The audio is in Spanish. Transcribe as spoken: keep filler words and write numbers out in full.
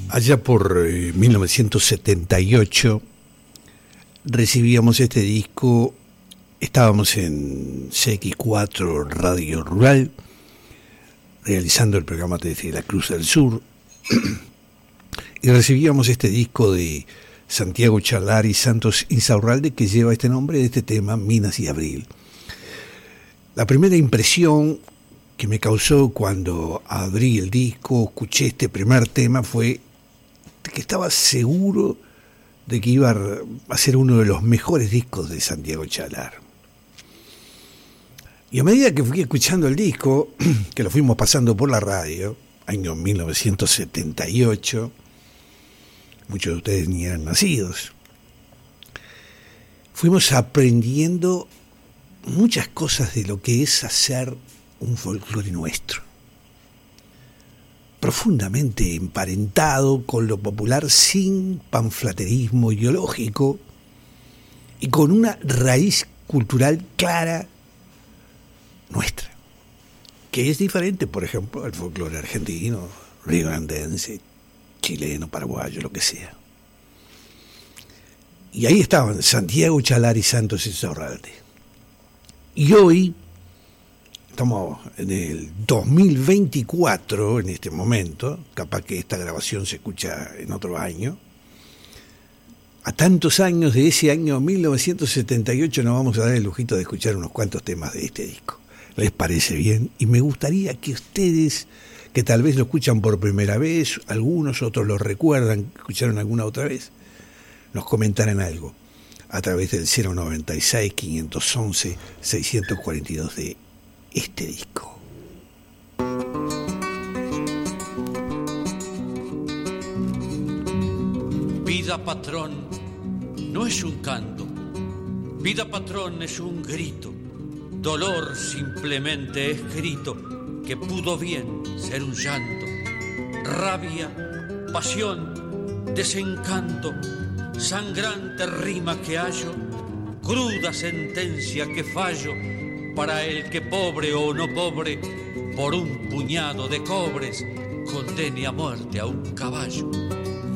Allá por eh, mil novecientos setenta y ocho recibíamos este disco, estábamos en C X cuatro Radio Rural, realizando el programa desde la Cruz del Sur, y recibíamos este disco de Santiago Chalar y Santos Insaurralde, que lleva este nombre de este tema, Minas y Abril. La primera impresión que me causó cuando abrí el disco, escuché este primer tema, fue que estaba seguro de que iba a ser uno de los mejores discos de Santiago Chalar. Y a medida que fui escuchando el disco, que lo fuimos pasando por la radio, año mil novecientos setenta y ocho, muchos de ustedes ni eran nacidos, fuimos aprendiendo muchas cosas de lo que es hacer un folclore nuestro, profundamente emparentado con lo popular, sin panflaterismo ideológico y con una raíz cultural clara nuestra, que es diferente, por ejemplo, al folclore argentino, riograndense, chileno, paraguayo, lo que sea. Y ahí estaban Santiago Chalar y Santos Insaurralde. Y hoy estamos en el dos mil veinticuatro, en este momento, capaz que esta grabación se escucha en otro año. A tantos años de ese año mil novecientos setenta y ocho nos vamos a dar el lujito de escuchar unos cuantos temas de este disco. ¿Les parece bien? Y me gustaría que ustedes, que tal vez lo escuchan por primera vez, algunos otros lo recuerdan, escucharon alguna otra vez, nos comentaran algo a través del cero noventa y seis, quinientos once, seiscientos cuarenta y dos de este disco. Vida patrón no es un canto, vida patrón es un grito, dolor simplemente escrito que pudo bien ser un llanto, rabia, pasión, desencanto, sangrante rima que hallo, cruda sentencia que fallo, para el que pobre o no pobre, por un puñado de cobres, condene a muerte a un caballo.